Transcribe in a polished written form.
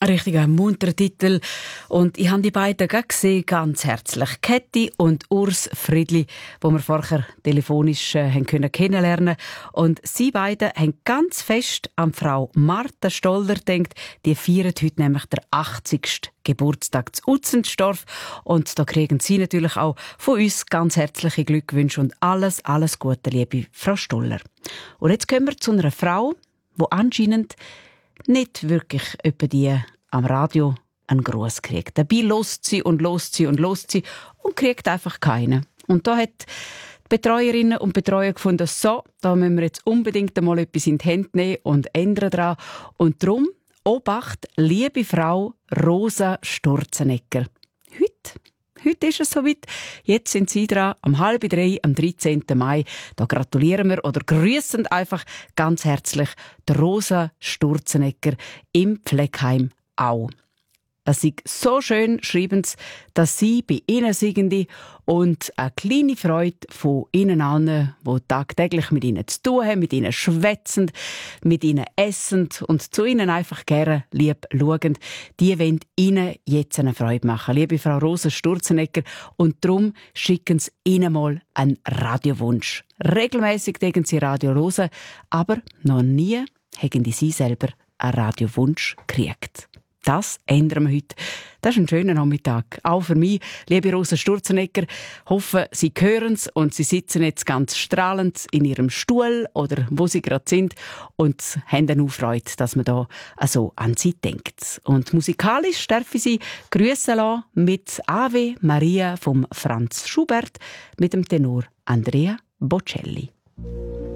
Ein richtiger munterer Titel. Und ich habe die beiden gerade gesehen, ganz herzlich. Käthi und Urs Friedli, die wir vorher telefonisch haben kennenlernen. Und sie beiden haben ganz fest an Frau Martha Stoller gedacht. Die feiern heute nämlich den 80. Geburtstag zu Utzenstorf. Und da kriegen sie natürlich auch von uns ganz herzliche Glückwünsche und alles Gute, liebe Frau Stoller. Und jetzt kommen wir zu einer Frau, die anscheinend nicht wirklich etwa die am Radio einen Gruß kriegt. Dabei lost sie und kriegt einfach keinen. Und da hat die Betreuerinnen und Betreuer gefunden, so, da müssen wir jetzt unbedingt einmal etwas in die Hände nehmen und ändern daran. Und darum, Obacht, liebe Frau Rosa Sturzenegger. Heute ist es soweit. Jetzt sind Sie dran, um 2:30 am 13. Mai. Da gratulieren wir oder grüßen einfach ganz herzlich die Rosa Sturzenegger im Pflegeheim Au. Es ist so schön, schreiben sie, dass Sie bei Ihnen sind und eine kleine Freude von Ihnen allen, die tagtäglich mit Ihnen zu tun haben, mit Ihnen schwätzend, mit Ihnen essend und zu Ihnen einfach gerne lieb schauend, die wollen Ihnen jetzt eine Freude machen. Liebe Frau Rosa Sturzenegger, und darum schicken Sie Ihnen mal einen Radiowunsch. Regelmäßig denken Sie Radio Rosa, aber noch nie haben Sie selber einen Radiowunsch gekriegt. Das ändern wir heute. Das ist ein schöner Nachmittag. Auch für mich, liebe Rosa Sturzenegger. Hoffe, Sie hören es und Sie sitzen jetzt ganz strahlend in Ihrem Stuhl oder wo Sie gerade sind und haben auch Freude, dass man da also an Sie denkt. Und musikalisch darf ich Sie grüßen lassen mit Ave Maria vom Franz Schubert mit dem Tenor Andrea Bocelli.